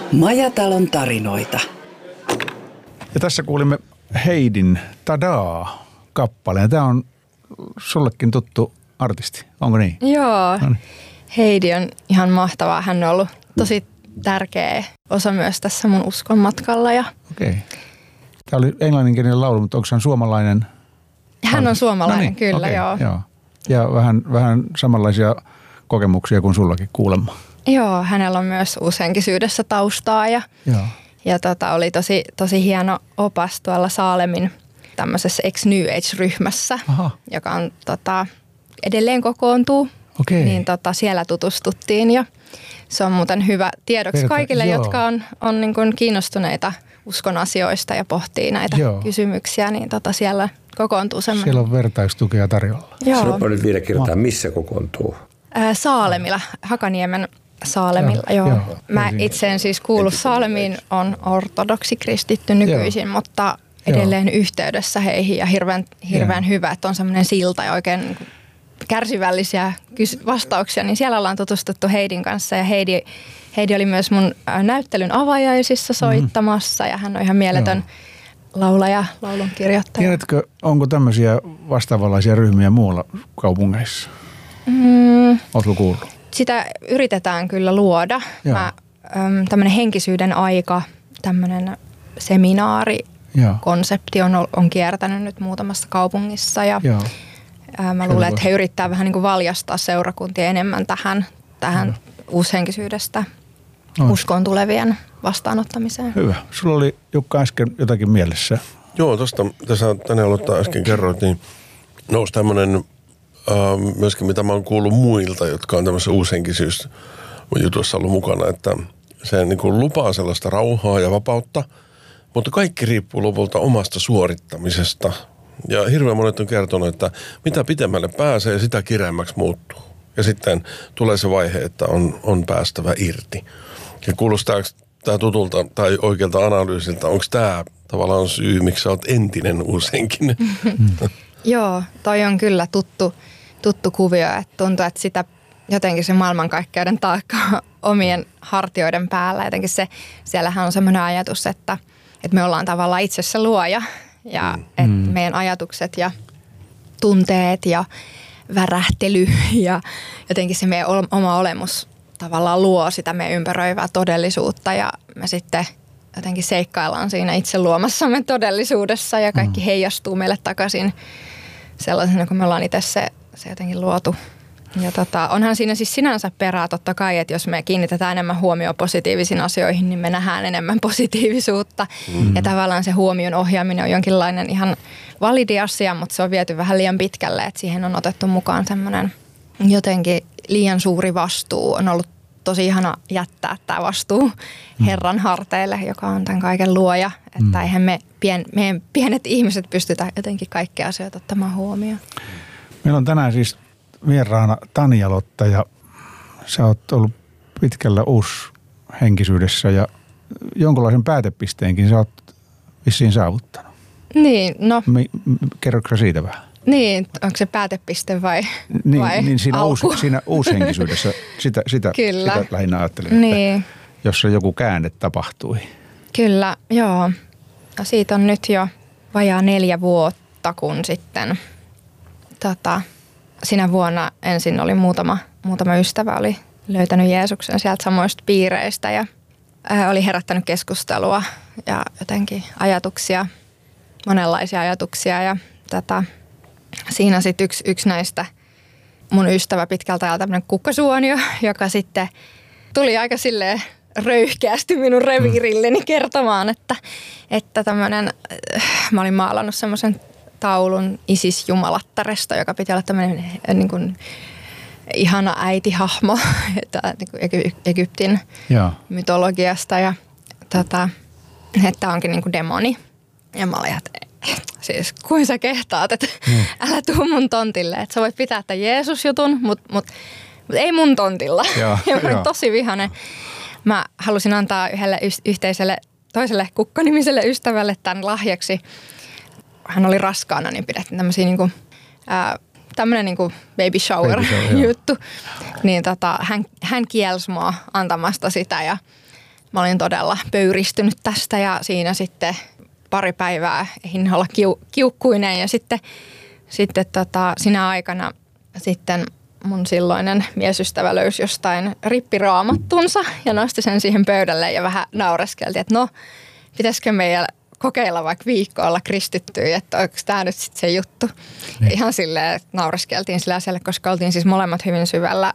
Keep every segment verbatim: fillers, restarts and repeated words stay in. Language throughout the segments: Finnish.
Majatalon tarinoita. Ja tässä kuulimme Heidin Tadaa -kappaleen. Tämä on sullekin tuttu artisti, onko niin? Joo, No niin. Heidi on ihan mahtavaa. Hän on ollut tosi tärkeä osa myös tässä mun uskon matkalla. Ja Okei. Tämä oli englanninkielinen laulu, mutta onko hän suomalainen? hän on suomalainen, no niin, kyllä, okei, joo. joo. Ja vähän, vähän samanlaisia kokemuksia kuin sullakin kuulemma. Joo, hänellä on myös uushenkisyydessä taustaa ja, Joo. ja tota, oli tosi, tosi hieno opas tuolla Saalemin tämmöisessä ex-New Age-ryhmässä, Aha. joka on, tota, edelleen kokoontuu. Okei. Niin tota, siellä tutustuttiin ja se on muuten hyvä tiedoksi Verta- kaikille, joo. jotka on, on niin kuin kiinnostuneita uskon asioista ja pohtii näitä Joo. kysymyksiä, niin tota, siellä kokoontuu semmoinen. Siellä on vertaistukea tarjolla. Joo. Sanopa nyt vielä kertaa, missä kokoontuu? Ää, Saalemilla, Hakaniemen Saalemilla, Joo, joo. joo. Mä Eli- itse en siis kuulu Saalemiin, on ortodoksi kristitty nykyisin, Joo. mutta edelleen yhteydessä heihin ja hirveän, hirveän hyvä, että on semmoinen silta ja oikein niin kuin kärsivällisiä kys- vastauksia, niin siellä ollaan tutustuttu Heidin kanssa ja Heidi, Heidi oli myös mun ää, näyttelyn avajaisissa soittamassa mm. ja hän on ihan mieletön Joo. laulaja, laulun kirjoittaja. Tiedätkö, onko tämmöisiä vastaavanlaisia ryhmiä muualla kaupungeissa? Mm. Oletko kuullut? Sitä yritetään kyllä luoda. Joo. Mä, äm, tämmönen henkisyyden aika, tämmönen seminaari, Joo. konsepti on, on kiertänyt nyt muutamassa kaupungissa ja Joo. ää, mä Kyllä luulen, että voisi. he yrittää vähän niin kuin valjastaa seurakuntia enemmän tähän, tähän uushenkisyydestä Noin. uskoon tulevien vastaanottamiseen. Hyvä. Sulla oli Jukka äsken jotakin mielessä. Joo, tuosta tässä tänne aloittaa äsken kerroit, niin nousi tämmöinen äh, myöskin, mitä mä oon kuullut muilta, jotka on tämmöisessä uushenkisyys jutuissa ollut mukana, että se niin kuin lupaa sellaista rauhaa ja vapautta, mutta kaikki riippuu lopulta omasta suorittamisesta. Ja hirveän monet on kertonut, että mitä pitemmälle pääsee, sitä kireemmäksi muuttuu. Ja sitten tulee se vaihe, että on, on päästävä irti. Ja kuulostaako tämä tutulta tai oikealta analyysiltä, onko tämä tavallaan syy, miksi sä oot entinen uushenkinen? Joo, toi on kyllä tuttu, tuttu kuvio, että tuntuu, että sitä jotenkin se maailmankaikkeuden taakka on omien hartioiden päällä. Jotenkin se, siellähän on semmoinen ajatus, että, että me ollaan tavallaan itse se luoja ja mm. että meidän ajatukset ja tunteet ja värähtely ja jotenkin se meidän oma olemus tavallaan luo sitä meidän ympäröivää todellisuutta ja me sitten jotenkin seikkaillaan siinä itse luomassamme todellisuudessa ja kaikki heijastuu meille takaisin sellaisena, kun me ollaan itse se, se jotenkin luotu. Ja tota, onhan siinä siis sinänsä perää totta kai, että jos me kiinnitetään enemmän huomioon positiivisiin asioihin, niin me nähdään enemmän positiivisuutta. Mm-hmm. Ja tavallaan se huomion ohjaaminen on jonkinlainen ihan validi asia, mutta se on viety vähän liian pitkälle, että siihen on otettu mukaan semmoinen jotenkin liian suuri vastuu. On ollut tosi ihana jättää tämä vastuu Herran harteille, joka on tämän kaiken luoja. Että eihän me pien, meidän pienet ihmiset pystytä jotenkin kaikkia asioita ottamaan huomioon. Meillä on tänään siis vieraana Tanja Lotta ja sä oot ollut pitkällä uushenkisyydessä ja jonkunlaisen päätepisteenkin sä oot vissiin saavuttanut. Niin, no. Mi- kerroksä siitä vähän? Niin, onko se päätepiste vai, Niin, vai niin siinä, alku? uus, siinä uushenkisyydessä sitä, sitä, Kyllä. sitä lähinnä ajattelin, Niin. että jossa joku käänne tapahtui. Kyllä, joo. No siitä on nyt jo vajaa neljä vuotta, kun sitten tota, sinä vuonna ensin oli muutama, muutama ystävä oli löytänyt Jeesuksen sieltä samoista piireistä ja ää, oli herättänyt keskustelua ja jotenkin ajatuksia, monenlaisia ajatuksia ja tota, siinä sitten yksi, yksi näistä mun ystävä pitkältä ajalta tämmöinen kukkasuonio, joka sitten tuli aika silleen röyhkeästi minun reviirilleni kertomaan, että, että tämmöinen, mä olin maalannut semmoisen taulun Isis-jumalattaresta, joka piti olla tämmöinen niin kuin ihana äitihahmo niin kuin Egyptin Joo. mytologiasta ja tota, että onkin niin kuin demoni. Ja mä olin, että siis kuin sä kehtaat, että mm. älä tuu mun tontille, että sä voit pitää tämän Jeesus-jutun, mutta mut, mut ei mun tontilla. Joo, ja mä olin joo. tosi vihainen. Mä halusin antaa yhdelle yhteiselle, toiselle kukkanimiselle ystävälle tämän lahjaksi. Hän oli raskaana, niin pidettiin tämmöisiä niinku, ää, tämmöinen niinku baby shower, Baby shower, joo. juttu. Niin tota, hän, hän kielsi mua antamasta sitä ja mä olin todella pöyristynyt tästä ja siinä sitten pari päivää ehdin olla kiu, kiukkuinen ja sitten, sitten tota, sinä aikana sitten mun silloinen miesystävä löysi jostain rippiraamattunsa ja nosti sen siihen pöydälle ja vähän naureskeltiin, että no, pitäisikö meidän kokeilla vaikka viikko olla kristittyjä, että onko tämä nyt sitten se juttu. Niin. Ihan silleen, että naureskeltiin sillä asialle, koska oltiin siis molemmat hyvin syvällä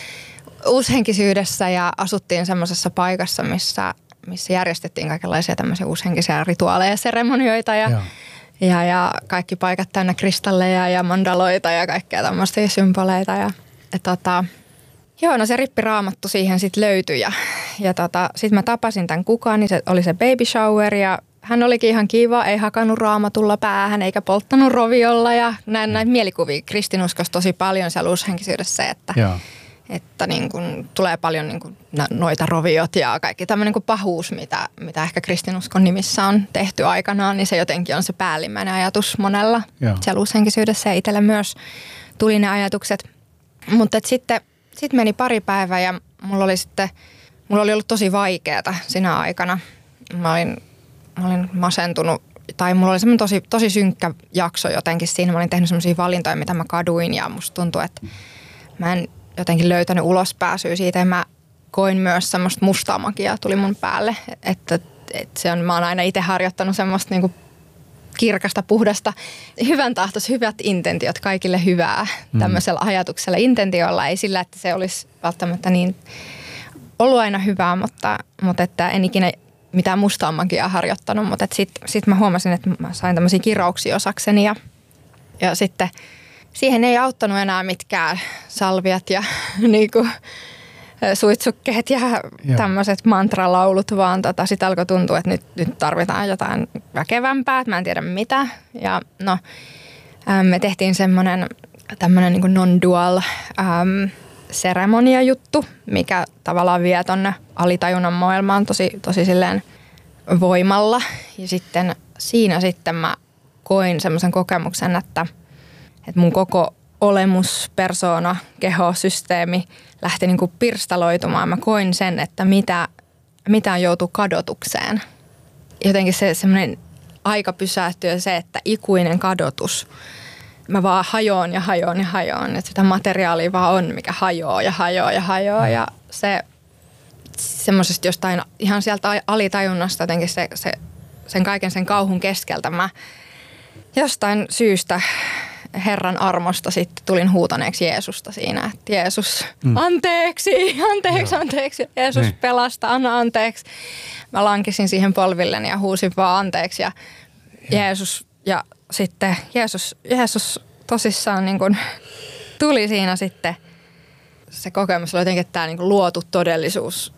uushenkisyydessä ja asuttiin semmoisessa paikassa, missä, missä järjestettiin kaikenlaisia tämmöisiä uushenkisiä rituaaleja ja seremonioita ja, ja, ja kaikki paikat täynnä kristalleja ja mandaloita ja kaikkea tämmöistä symboleita. Ja, ja tota, joo, no se rippiraamattu siihen sitten löytyi ja, ja tota, sitten mä tapasin tämän kukaan, niin se oli se baby shower ja hän olikin ihan kiva, ei hakannut raamatulla päähän eikä polttanut roviolla ja näin näitä mielikuvia kristinuskossa tosi paljon siellä uushenkisyydessä, että, että niin kun tulee paljon niin kun noita roviot ja kaikki tämmöinen niin kun pahuus, mitä, mitä ehkä kristinuskon nimissä on tehty aikanaan, niin se jotenkin on se päällimmäinen ajatus monella Joo. siellä uushenkisyydessä ja itselle myös tuli ne ajatukset. Mutta sitten sit meni pari päivää ja mulla oli sitten, mulla oli ollut tosi vaikeaa siinä aikana. Mä olin Mä olin masentunut, tai mulla oli semmoinen tosi, tosi synkkä jakso jotenkin siinä. Mä olin tehnyt semmoisia valintoja, mitä mä kaduin ja musta tuntui, että mä en jotenkin löytänyt ulospääsyä siitä. Ja mä koin myös semmoista mustaa magiaa tuli mun päälle. Että, että se on, mä oon aina itse harjoittanut semmoista niinku kirkasta, puhdasta, hyvän tahtois, hyvät intentiot, kaikille hyvää mm. tämmöisellä ajatuksella, intentiolla. Ei sillä, että se olisi välttämättä niin ollut aina hyvää, mutta, mutta että en ikinä mitään mustaa magiaa harjoittanut, mutta sitten sit mä huomasin, että mä sain tämmöisiä kirouksia osakseni ja, ja sitten siihen ei auttanut enää mitkään salviat ja niinku, suitsukkeet ja tämmöiset mantralaulut, vaan tota, sitten alkoi tuntua, että nyt, nyt tarvitaan jotain väkevämpää, että mä en tiedä mitä. Ja no, ähm, me tehtiin semmoinen tämmöinen niinku non-dual ähm, seremonia-juttu, mikä tavallaan vie tonne alitajunnan maailmaan tosi, tosi silleen voimalla. Ja sitten siinä sitten mä koin semmoisen kokemuksen, että, että mun koko olemus, persoona, keho, systeemi lähti niin kuin pirstaloitumaan. Mä koin sen, että mitä, mitä joutuu kadotukseen. Jotenkin se semmoinen aika pysähtyy ja se, että ikuinen kadotus. Mä vaan hajoon ja hajoon ja hajoon. Että sitä materiaalia vaan on, mikä hajoaa ja hajoaa ja hajoaa. Ja se semmoisesta jostain ihan sieltä alitajunnasta jotenkin se, se, sen kaiken sen kauhun keskeltä mä jostain syystä Herran armosta sitten tulin huutaneeksi Jeesusta siinä, että Jeesus, mm. anteeksi, anteeksi, anteeksi, Jeesus niin. pelasta, anna anteeksi. Mä lankisin siihen polvilleni ja huusin vaan anteeksi ja, ja. Jeesus, ja sitten Jeesus, Jeesus tosissaan niin kuin tuli siinä sitten, se kokemus oli jotenkin, että tämä niin kuin luotu todellisuus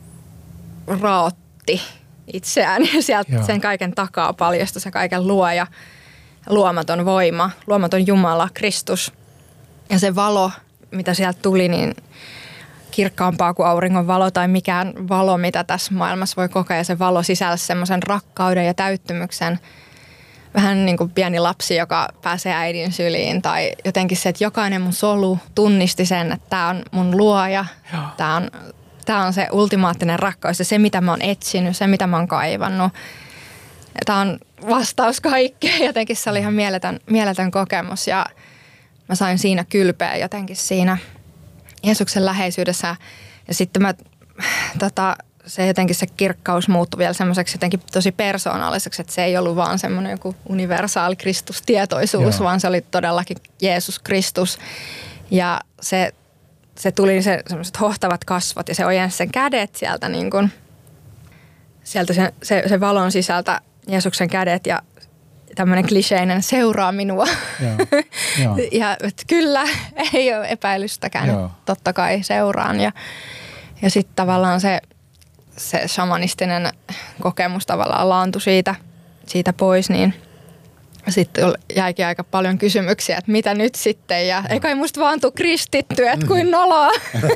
raotti itseään ja sieltä Joo. sen kaiken takaa paljastui se kaiken luoja. Luomaton voima, luomaton Jumala, Kristus ja se valo, mitä sieltä tuli, niin kirkkaampaa kuin auringon valo tai mikään valo, mitä tässä maailmassa voi kokea. Se valo sisälsi semmoisen rakkauden ja täyttymyksen, vähän niin kuin pieni lapsi, joka pääsee äidin syliin tai jotenkin se, että jokainen mun solu tunnisti sen, että tämä on mun luoja, tämä on, tämä on se ultimaattinen rakkaus ja se, mitä mä oon etsinyt, se, mitä mä oon kaivannut. Tämä on vastaus kaikkeen. Jotenkin se oli ihan mieletön, mieletön kokemus ja mä sain siinä kylpeä jotenkin siinä Jeesuksen läheisyydessä. Ja sitten mä, tota, se jotenkin se kirkkaus muuttui vielä semmoiseksi jotenkin tosi persoonalliseksi, että se ei ollut vaan semmoinen joku universaali Kristustietoisuus, Joo. vaan se oli todellakin Jeesus Kristus. Ja se, se tuli se semmoiset hohtavat kasvot ja se ojensi sen kädet sieltä niin kuin, sieltä se, se, se valon sisältä Jeesuksen kädet ja tämmöinen kliseinen seuraa minua. Joo, joo. Ja että kyllä, ei ole epäilystäkään, joo. totta kai seuraan. Ja, ja sitten tavallaan se, se shamanistinen kokemus tavallaan laantui siitä, siitä pois, niin sitten jäikin aika paljon kysymyksiä, että mitä nyt sitten. Ja ei kai musta vaan tuu kristitty, että kuin noloa.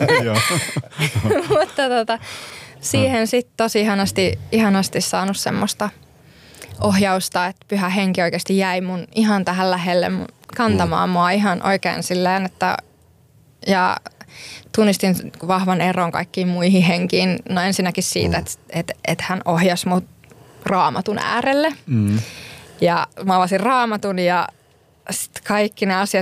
Mutta tota, siihen sitten tosi ihanasti, ihanasti saanut semmoista ohjausta, että Pyhä Henki oikeasti jäi mun ihan tähän lähelle kantamaan mua ihan oikein silleen, että ja tunnistin vahvan eron kaikkiin muihin henkiin. No ensinnäkin siitä, mm. että et, et hän ohjasi mut Raamatun äärelle. Mm. Ja mä avasin Raamatun ja sitten kaikki ne asiat,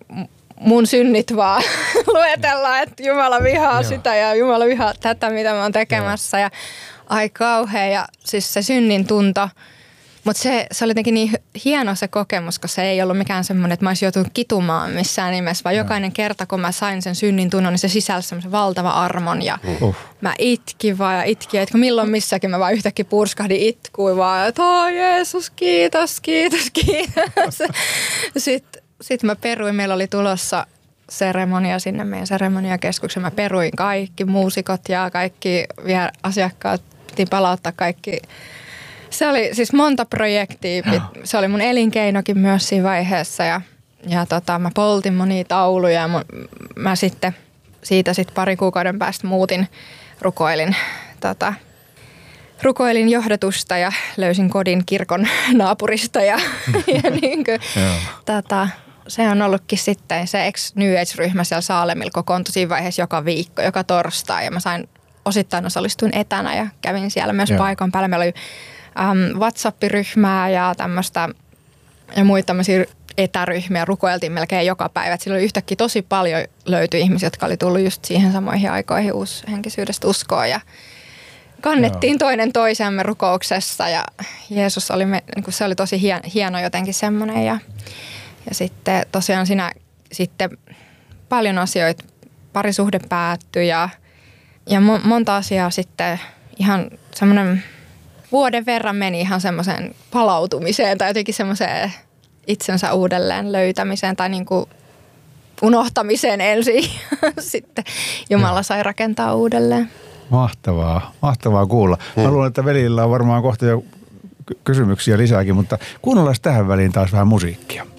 mun synnit vaan luetellaan, että Jumala vihaa Joo. sitä ja Jumala vihaa tätä, mitä mä oon tekemässä. Joo. Ja ai kauhea. Ja siis se synnin tunto. Mutta se, se oli jotenkin niin hieno se kokemus, koska se ei ollut mikään semmoinen, että mä olisin joutunut kitumaan missään nimessä, vaan jokainen kerta, kun mä sain sen synnin tunnon, niin se sisälsi semmoisen valtava armon ja uh. mä itkin vaan ja itkin. Ja milloin missäkin mä vaan yhtäkkiä purskahdin itkuun vaan, että oh, Jeesus, kiitos, kiitos, kiitos. Sitten sit mä peruin, meillä oli tulossa seremonia sinne meidän seremoniakeskukseen. Mä peruin kaikki muusikot ja kaikki vielä asiakkaat, piti palauttaa kaikki. Se oli siis monta projektia. Se oli mun elinkeinokin myös siinä vaiheessa ja, ja tota, mä poltin monia tauluja ja mun, mä sitten siitä sitten pari kuukauden päästä muutin, rukoilin, tota, rukoilin johdatusta ja löysin kodin kirkon naapurista ja, ja niin kuin, tota, se on ollutkin sitten se ex-New Age-ryhmä siellä Saalemilla kokoontui siinä vaiheessa joka viikko, joka torstai ja mä sain osittain osallistuin etänä ja kävin siellä myös Joo. paikan päällä. Meillä oli Um, WhatsApp-ryhmää ja tämmöistä ja muita tämmöisiä etäryhmiä rukoiltiin melkein joka päivä. Et silloin yhtäkkiä tosi paljon löytyi ihmisiä, jotka oli tullut just siihen samoihin aikoihin uushenkisyydestä uskoon ja kannettiin Joo. toinen toisemme rukouksessa ja Jeesus oli, me, niin kuin se oli tosi hieno, hieno jotenkin semmoinen ja, ja sitten tosiaan siinä sitten paljon asioita, parisuhde päättyi ja, ja monta asiaa sitten ihan semmoinen vuoden verran meni ihan semmoiseen palautumiseen tai jotenkin semmoiseen itsensä uudelleen löytämiseen tai niin kuin unohtamiseen ensin. Sitten Jumala sai rakentaa uudelleen. Mahtavaa, mahtavaa kuulla. Mä luulen, että velillä on varmaan kohta jo kysymyksiä lisääkin, mutta kuunnellaan tähän väliin taas vähän musiikkia.